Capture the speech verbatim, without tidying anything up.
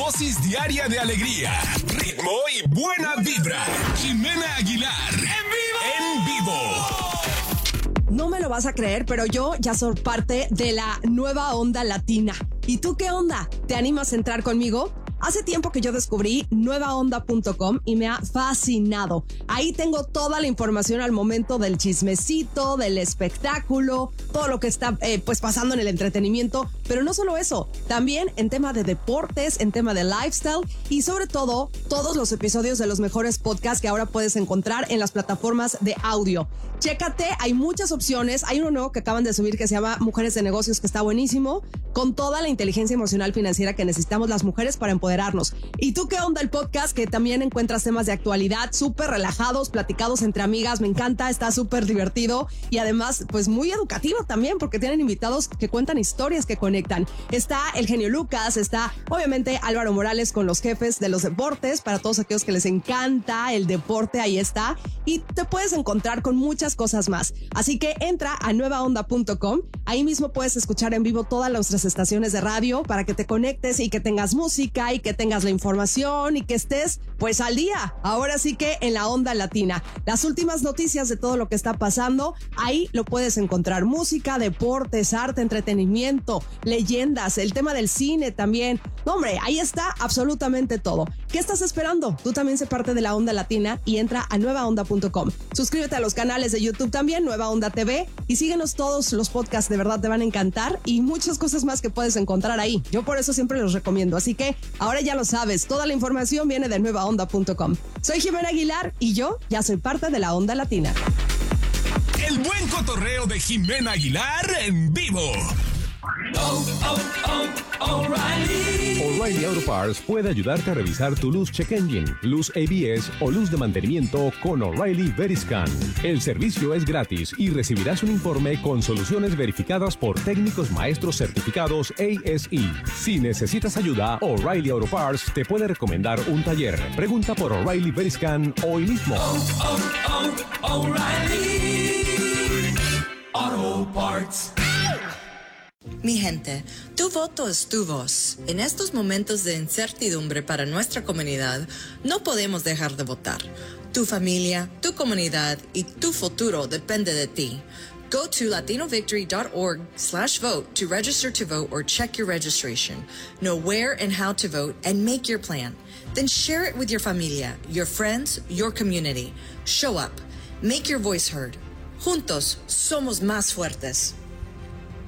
dosis diaria de alegría, ritmo y buena vibra. Jimena Aguilar, en vivo. En vivo. No me lo vas a creer, pero yo ya soy parte de la nueva onda latina. ¿Y tú qué onda? ¿Te animas a entrar conmigo? Hace tiempo que yo descubrí nueva onda punto com y me ha fascinado. Ahí tengo toda la información al momento del chismecito, del espectáculo, todo lo que está eh, pues pasando en el entretenimiento. Pero no solo eso, también en tema de deportes, en tema de lifestyle y sobre todo todos los episodios de los mejores podcasts que ahora puedes encontrar en las plataformas de audio. Chécate, hay muchas opciones. Hay uno nuevo que acaban de subir que se llama Mujeres de Negocios, que está buenísimo, con toda la inteligencia emocional financiera que necesitamos las mujeres para empoderarnos. ¿Y tú qué onda el podcast? Que también encuentras temas de actualidad súper relajados, platicados entre amigas. Me encanta, está súper divertido y además pues muy educativo también, porque tienen invitados que cuentan historias que conectan. Está el genio Lucas, está obviamente Álvaro Morales con los jefes de los deportes, para todos aquellos que les encanta el deporte, ahí está. Y te puedes encontrar con muchas cosas más. Así que entra a nueva onda punto com. Ahí mismo puedes escuchar en vivo todas nuestras estaciones de radio para que te conectes y que tengas música y que tengas la información y que estés pues al día. Ahora sí que en la onda latina. Las últimas noticias de todo lo que está pasando, ahí lo puedes encontrar. Música, deportes, arte, entretenimiento, leyendas, el tema del cine también. No, hombre, ahí está absolutamente todo. ¿Qué estás esperando? Tú también sé parte de la onda latina y entra a nueva onda punto com. Suscríbete a los canales de YouTube también, Nueva Onda T V, y síguenos todos los podcasts, de verdad te van a encantar y muchas cosas más que puedes encontrar ahí. Yo por eso siempre los recomiendo, así que ahora ya lo sabes, toda la información viene de nueva onda punto com. Soy Jimena Aguilar y yo ya soy parte de la onda latina. El buen cotorreo de Jimena Aguilar en vivo. Oh, oh, oh, O'Reilly. O'Reilly Auto Parts puede ayudarte a revisar tu luz check engine, luz A B S o luz de mantenimiento con O'Reilly Veriscan. El servicio es gratis y recibirás un informe con soluciones verificadas por técnicos maestros certificados A S E. Si necesitas ayuda, O'Reilly Auto Parts te puede recomendar un taller. Pregunta por O'Reilly Veriscan hoy mismo. Oh, oh, oh, O'Reilly Auto Parts. Mi gente, tu voto es tu voz. En estos momentos de incertidumbre para nuestra comunidad, no podemos dejar de votar. Tu familia, tu comunidad y tu futuro depende de ti. Go to latinovictory.org slash vote to register to vote or check your registration. Know where and how to vote and make your plan. Then share it with your familia, your friends, your community. Show up. Make your voice heard. Juntos, somos más fuertes.